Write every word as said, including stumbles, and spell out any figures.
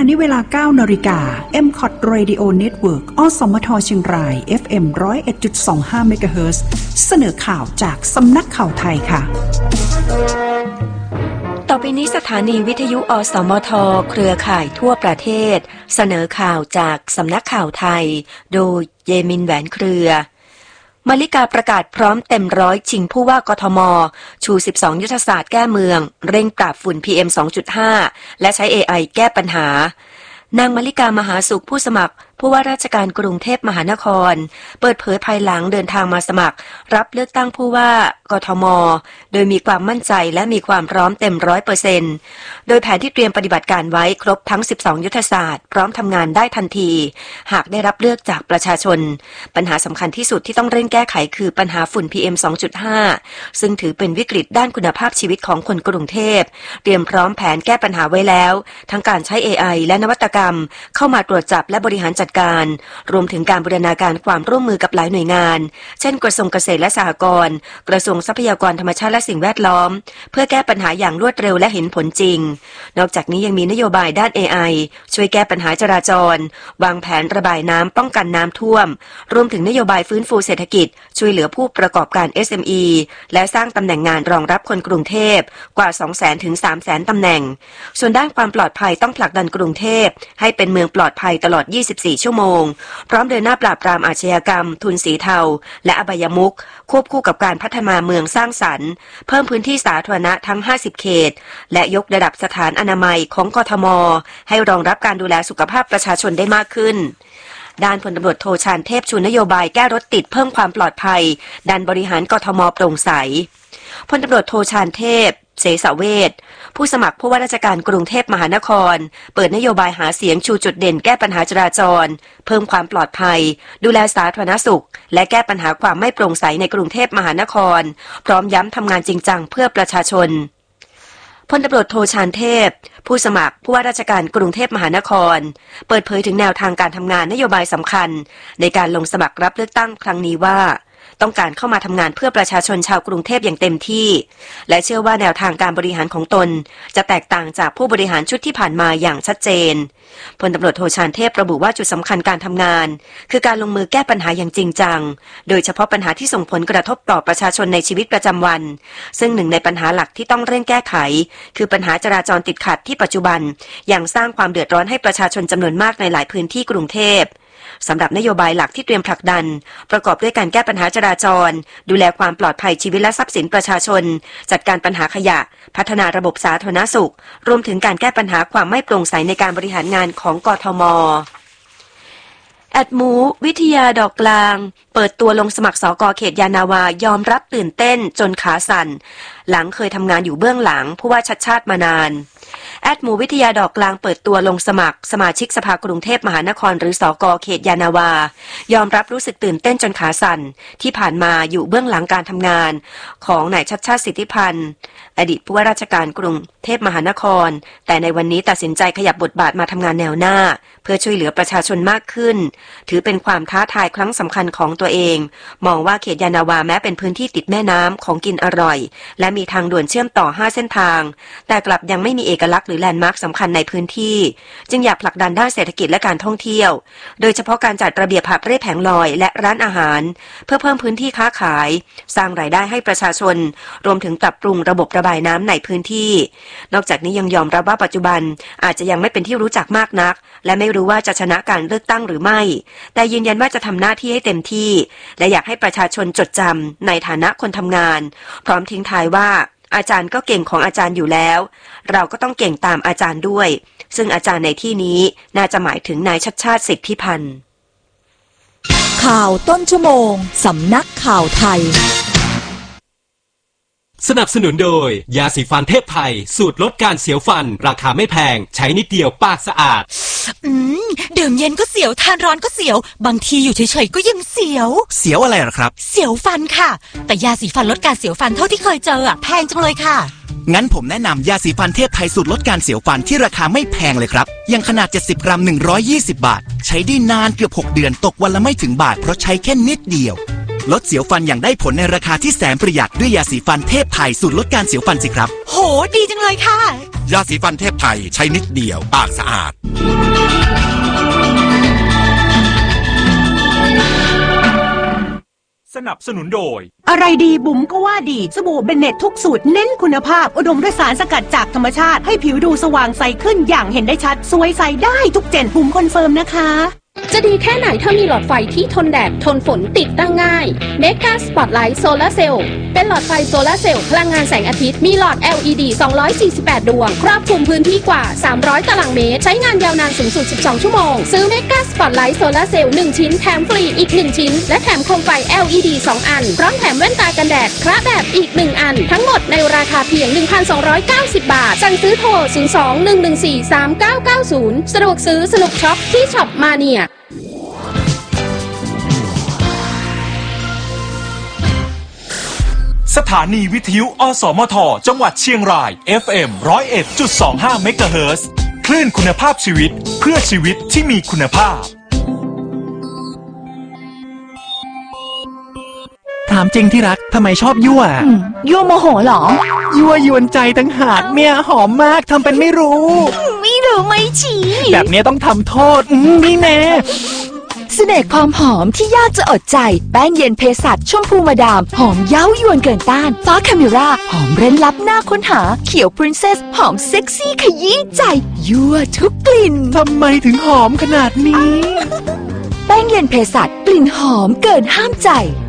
นี้เวลา เก้านาฬิกา เอ็ม ซี โอ ที Radio Network อสมทเชียงราย เอฟ เอ็ม หนึ่งศูนย์เอ็ดจุดสองห้า เมกะเฮิรตซ์เสนอข่าวจากสำนักข่าวไทยค่ะต่อไปนี้สถานีวิทยุอสมทเครือข่ายทั่วประเทศเสนอข่าวจากสำนักข่าวไทยโดยเยมินแหวนเครือมาริกาประกาศพร้อมเต็มร้อยชิงผู้ว่ากทมชูสิบสองยุทธศาสตร์แก้เมืองเร่งปราบฝุ่น พี เอ็ม สองจุดห้า และใช้ เอ ไอ แก้ปัญหานางมาริกามหาสุขผู้สมัครผู้ว่าราชการกรุงเทพมหานครเปิดเผยภายหลังเดินทางมาสมัครรับเลือกตั้งผู้ว่ากทมโดยมีความมั่นใจและมีความพร้อมเต็ม ร้อยเปอร์เซ็นต์ โดยแผนที่เตรียมปฏิบัติการไว้ครบทั้งสิบสองยุทธศาสตร์พร้อมทำงานได้ทันทีหากได้รับเลือกจากประชาชนปัญหาสำคัญที่สุดที่ต้องเร่งแก้ไขคือปัญหาฝุ่น พี เอ็ม สองจุดห้า ซึ่งถือเป็นวิกฤตด้านคุณภาพชีวิตของคนกรุงเทพเตรียมพร้อมแผนแก้ปัญหาไว้แล้วทั้งการใช้ เอ ไอ และนวัตกรรมเข้ามาตรวจจับและบริหารจัดการรวมถึงการบูรณาการความร่วมมือกับหลายหน่วยงานเช่นกระทรวงเกษตรและสหกรณ์กระทรวงทรัพยากรธรรมชาติและสิ่งแวดล้อมเพื่อแก้ปัญหาอย่างรวดเร็วและเห็นผลจริงนอกจากนี้ยังมีนโยบายด้าน เอ ไอ ช่วยแก้ปัญหาจราจรวางแผนระบายน้ำป้องกันน้ำท่วมรวมถึงนโยบายฟื้นฟูเศรษฐกิจช่วยเหลือผู้ประกอบการ เอส เอ็ม อี และสร้างตำแหน่งงานรองรับคนกรุงเทพกว่า สองแสน ถึง สามแสน ตำแหน่งส่วนด้านความปลอดภัยต้องผลักดันกรุงเทพให้เป็นเมืองปลอดภัยตลอดยี่สิบสี่ชั่วโมงพร้อมเดินหน้าปราบปรามอาชญากรรมทุนสีเทาและอบายมุขควบคู่กับการพัฒนาเมืองสร้างสรรค์เพิ่มพื้นที่สาธารณะทั้งห้าสิบเขตและยกระดับสถานอนามัยของกทมให้รองรับการดูแลสุขภาพประชาชนได้มากขึ้นด้านพลตำรวจโทชาญเทพชูนโยบายแก้รถติดเพิ่มความปลอดภัยดันบริหารกทมโปร่งใสพลตำรวจโทชาญเทพเสสเวชผู้สมัครผู้ว่าราชการกรุงเทพมหานครเปิดนโยบายหาเสียงชูจุดเด่นแก้ปัญหาจราจรเพิ่มความปลอดภัยดูแลสาธารณสุขและแก้ปัญหาความไม่โปร่งใสในกรุงเทพมหานครพร้อมย้ำทำงานจริงจังเพื่อประชาชนพลตำรวจโทชาญเทพผู้สมัครผู้ว่าราชการกรุงเทพมหานครเปิดเผยถึงแนวทางการทำงานนโยบายสำคัญในการลงสมัครรับเลือกตั้งครั้งนี้ว่าต้องการเข้ามาทำงานเพื่อประชาชนชาวกรุงเทพอย่างเต็มที่และเชื่อว่าแนวทางการบริหารของตนจะแตกต่างจากผู้บริหารชุดที่ผ่านมาอย่างชัดเจนพลตำรวจโทชาญเทพระบุว่าจุดสำคัญการทำงานคือการลงมือแก้ปัญหาอย่างจริงจังโดยเฉพาะปัญหาที่ส่งผลกระทบต่อประชาชนในชีวิตประจำวันซึ่งหนึ่งในปัญหาหลักที่ต้องเร่งแก้ไขคือปัญหาจราจรติดขัดที่ปัจจุบันยังสร้างความเดือดร้อนให้ประชาชนจำนวนมากในหลายพื้นที่กรุงเทพสำหรับนโยบายหลักที่เตรียมผลักดันประกอบด้วยการแก้ปัญหาจราจรดูแลความปลอดภัยชีวิตและทรัพย์สินประชาชนจัดการปัญหาขยะพัฒนาระบบสาธารณสุขรวมถึงการแก้ปัญหาความไม่โปร่งใสในการบริหารงานของกทม.แอดหมูวิทยาดอกกลางเปิดตัวลงสมัครสกเขตยานาวายอมรับตื่นเต้นจนขาสั่นหลังเคยทำงานอยู่เบื้องหลังผู้ว่าชัดชาติมานานแอดหมูวิทยาดอกกลางเปิดตัวลงสมัครสมาชิกสภากรุงเทพมหานครหรือสกเขตยานาวายอมรับรู้สึกตื่นเต้นจนขาสั่นที่ผ่านมาอยู่เบื้องหลังการทำงานของนายชัดชาติสิทธิพันธ์อดีตผู้ว่าราชการกรุงเทพมหานครแต่ในวันนี้ตัดสินใจขยับบทบาทมาทำงานแนวหน้าเพื่อช่วยเหลือประชาชนมากขึ้นถือเป็นความท้าทายครั้งสำคัญของตัวเองมองว่าเขตยานาวาแม้เป็นพื้นที่ติดแม่น้ำของกินอร่อยและมีทางด่วนเชื่อมต่อห้าเส้นทางแต่กลับยังไม่มีเอกลักษณ์หรือแลนด์มาร์คสำคัญในพื้นที่จึงอยากผลักดันด้านเศรษฐกิจและการท่องเที่ยวโดยเฉพาะการจัดระเบียบหาบเร่แผงลอยและร้านอาหารเพื่อเพิ่มพื้นที่ค้าขายสร้างรายได้ให้ประชาชนรวมถึงปรับปรุงระบบระบายน้ำในพื้นที่นอกจากนี้ยังยอมรับว่าปัจจุบันอาจจะยังไม่เป็นที่รู้จักมากนักและไม่รู้ว่าจะชนะการเลือกตั้งหรือไม่แต่ยืนยันว่าจะทำหน้าที่ให้เต็มที่และอยากให้ประชาชนจดจำในฐานะคนทำงานพร้อมทิ้งท้ายว่าอาจารย์ก็เก่งของอาจารย์อยู่แล้วเราก็ต้องเก่งตามอาจารย์ด้วยซึ่งอาจารย์ในที่นี้น่าจะหมายถึงนายชัดชาติสิทธิพันธ์ข่าวต้นชั่วโมงสำนักข่าวไทยสนับสนุนโดยยาสีฟันเทพไทยสูตรลดการเสียวฟันราคาไม่แพงใช้นิดเดียวปากสะอาดอืมดื่มเย็นก็เสียวทานร้อนก็เสียวบางทีอยู่เฉยๆก็ยังเสียวเสียวอะไรหรอครับเสียวฟันค่ะแต่ยาสีฟันลดการเสียวฟันเท่าที่เคยเจออ่ะแพงจังเลยค่ะงั้นผมแนะนำยาสีฟันเทพไทยสูตรลดการเสียวฟันที่ราคาไม่แพงเลยครับอย่างขนาดเจ็ดสิบกรัมหนึ่งร้อยยี่สิบบาทใช้ได้นานเกือบหกเดือนตกวันละไม่ถึงบาทเพราะใช้แค่นิดเดียวลดเสียวฟันอย่างได้ผลในราคาที่แสนประหยัดด้วยยาสีฟันเทพไทยสูตรลดการเสียวฟันสิครับโหดีจังเลยค่ะยาสีฟันเทพไทยใช้นิดเดียวปากสะอาดสนับสนุนโดยอะไรดีบุ๋มก็ว่าดีสบู่เบนเน็ตทุกสูตรเน้นคุณภาพอุดมด้วยสารสกัดจากธรรมชาติให้ผิวดูสว่างใสขึ้นอย่างเห็นได้ชัดสวยใสได้ทุกเจนบุ๋มคอนเฟิร์มนะคะจะดีแค่ไหนถ้ามีหลอดไฟที่ทนแดดทนฝนติดตั้งง่าย Mega Spotlight Solar Cell เป็นหลอดไฟโซลาร์เซลล์พลังงานแสงอาทิตย์มีหลอด แอล อี ดี สองร้อยสี่สิบแปด ดวงครอบคลุมพื้นที่กว่าสามร้อยตารางเมตรใช้งานยาวนานสูงสุดสิบสองชั่วโมงซื้อ Mega Spotlight Solar Cell หนึ่งชิ้นแถมฟรีอีกหนึ่งชิ้นและแถมโคมไฟ แอล อี ดี สองอันพร้อมแถมแว่นตากันแดดคระแบบอีกหนึ่งอันทั้งหมดในราคาเพียง หนึ่งพันสองร้อยเก้าสิบ บาทสั่งซื้อโทรศูนย์ สอง หนึ่ง หนึ่ง สี่ สาม เก้า เก้า ศูนย์สะดวกซื้อสนุกช็อปที่ช็อปมาเนียสถานีวิทยุอสมทจังหวัดเชียงราย เอฟ เอ็ม หนึ่งศูนย์เอ็ดจุดสองห้า เมกะเฮิรตซ์คลื่นคุณภาพชีวิตเพื่อชีวิตที่มีคุณภาพถามจริงที่รักทำไมชอบยั่วยั่วโมโหหรอยั่วยวนใจตั้งหากเนี่ยหอมมากทำเป็นไม่รู้ไม่รู้ไม่ชี้แบบนี้ต้องทำโทษนี่แน่เสน่ห์ความหอมที่ยากจะอดใจแป้งเย็นเภสัชชมพูมาดามหอมเย้ายวนเกินต้านฟ้าคาเมราหอมเร้นลับหน้าค้นหาเขียวปรินเซสหอมเซ็กซี่ขยี้ใจยั่วทุกกลิ่นทำไมถึงหอมขนาดนี้แป้งเย็นเภสัชกลิ่นหอมเกินห้ามใจ